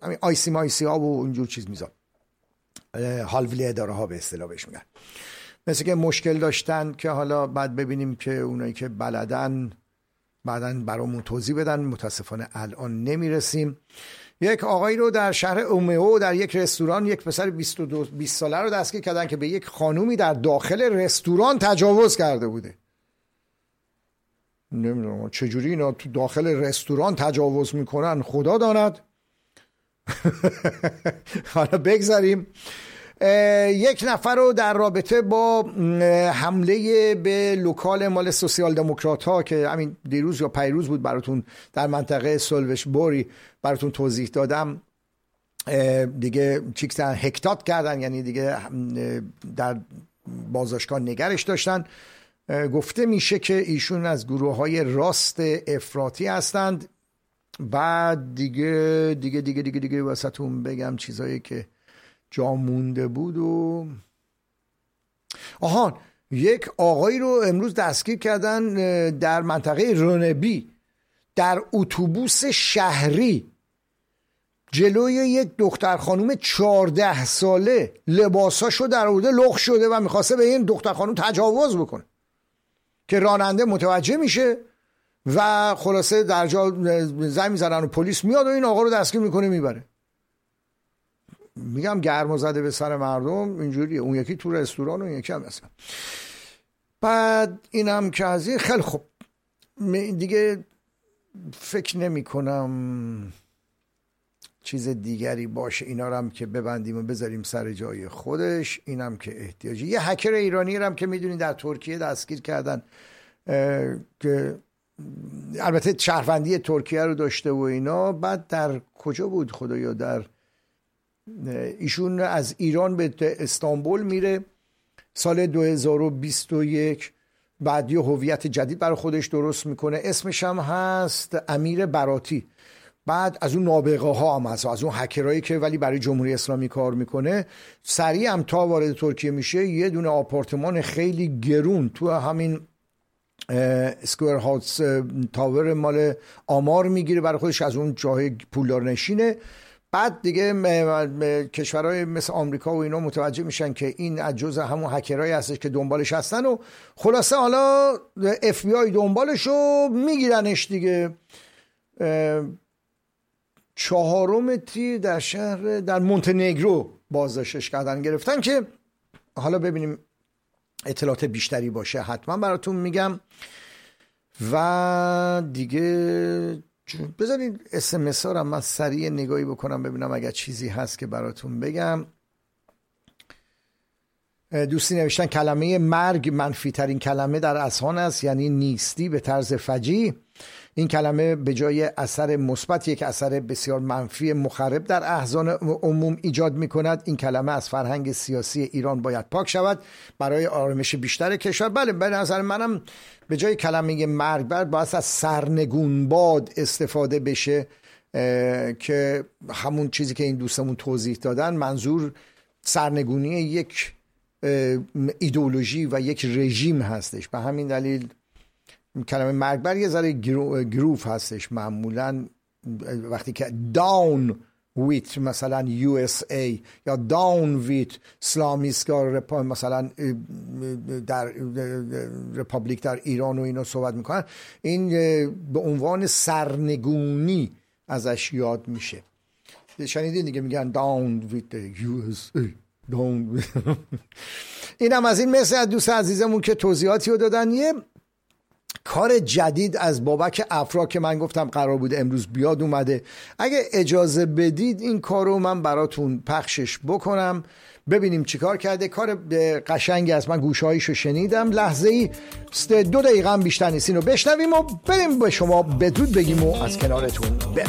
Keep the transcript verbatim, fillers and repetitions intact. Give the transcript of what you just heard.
همین آیسی مایسی ها و اینجور چیز میزاد، حالویل اداره ها به اصطلاح بهش میگن. مثل که مشکل داشتن که حالا بعد ببینیم که اونایی که بلدن بعداً برامون توضیح بدن. متاسفانه الان نمیرسیم. یک آقایی رو در شهر اومئو در یک رستوران یک پسر بیست و دو بیست ساله رو دستگیر کردن که به یک خانومی در داخل رستوران تجاوز کرده بوده. نمیدونم چجوری اینا تو داخل رستوران تجاوز میکنن، خدا داند. حالا بگذاریم. یک نفر رو در رابطه با حمله به لوکال مال سوسیال دموکرات ها که همین دیروز یا پیروز بود براتون در منطقه سولوشبوری براتون توضیح دادم، دیگه چیکتن هکتات کردن، یعنی دیگه در بازداشتگاه نگرش داشتن. گفته میشه که ایشون از گروه های راست افراطی هستند. بعد دیگه دیگه دیگه دیگه دیگه واسهتون بگم چیزایی که جا مونده بود. و آهان یک آقایی رو امروز دستگیر کردن در منطقه رونبی در اتوبوس شهری جلوی یک دختر خانوم چهارده ساله، لباساشو در آورده لخ شده و میخواسته به این دختر خانوم تجاوز بکنه که راننده متوجه میشه و خلاصه در جا زنگ میزنن و پلیس میاد و این آقا رو دستگیر میکنه میبره. میگم گرما زده به سر مردم اینجوریه. اون یکی تو رستوران و اون یکی هم مثلا. بعد اینم که از این خیلی خوب دیگه فکر نمی کنم چیز دیگری باشه. اینا رو هم که ببندیم و بذاریم سر جای خودش. اینم که احتیاجی. یه هکر ایرانی رو هم که میدونید در ترکیه دستگیر کردن که البته شهروندی ترکیه رو داشته و اینا. بعد در کجا بود خدایا؟ در ایشون از ایران به استانبول میره سال دو هزار و بیست و یک. بعد یه هویت جدید برای خودش درست میکنه، اسمش هم هست امیر براتی. بعد از اون نابغه ها هم هست، از اون هکرایی که ولی برای جمهوری اسلامی کار میکنه. سریع هم تا وارد ترکیه میشه یه دونه آپارتمان خیلی گرون تو همین اسکوئر هاوس تاور مال آمار میگیره برای خودش، از اون جای پولدار نشینه. بعد دیگه کشورهای مثل آمریکا و اینا متوجه میشن که این از جزء همون هکرایی هستش که دنبالش هستن و خلاصه حالا اف بی آی دنبالشو میگیرنش دیگه. چهارم تیر در شهر در مونتنگرو بازداشتش کردن، گرفتن که حالا ببینیم اطلاعات بیشتری باشه حتما براتون میگم. و دیگه بذارید اس ام اس ها رو من سریع نگاهی بکنم ببینم اگر چیزی هست که براتون بگم. دوستی نوشتن کلمه مرگ منفی ترین کلمه در اذهان است، یعنی نیستی به طرز فجیع. این کلمه به جای اثر مثبت یک اثر بسیار منفی مخرب در اذهان عموم ایجاد می کند. این کلمه از فرهنگ سیاسی ایران باید پاک شود برای آرامش بیشتر کشور. بله به نظر منم به جای کلمه مرگ باید از سرنگون باد استفاده بشه که همون چیزی که این دوستمون توضیح دادن، منظور سرنگونی یک ایدئولوژی و یک رژیم هستش. به همین دلیل کلمه مرگبر یه ذره گرو، گروف هستش. معمولا وقتی که down with مثلا یو اس ای یا down with اسلامیست‌ها مثلا در رپابلیک در ایران و اینا صحبت میکنن، این به عنوان سرنگونی ازش یاد میشه. شنیدین دیگه میگن down with the یو اس ای. این هم از این مثل از دوست عزیزمون که توضیحاتی رو دادن. یه کار جدید از بابک افرا که من گفتم قرار بود امروز بیاد اومده. اگه اجازه بدید این کار رو من براتون پخشش بکنم ببینیم چی کار کرده. کار قشنگی است، من گوشهایشو شنیدم لحظه ای، دو دقیقه هم بیشتر نیست. اینو بشنویم و بریم به شما بدرود بگیم و از کنارتون بریم.